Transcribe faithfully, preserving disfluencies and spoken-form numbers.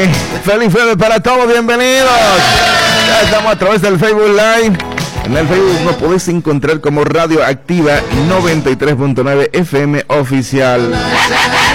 Feliz jueves para todos, bienvenidos. Ya estamos a través del Facebook Live. En el Facebook nos podéis encontrar como Radio Activa noventa y tres punto nueve F M Oficial.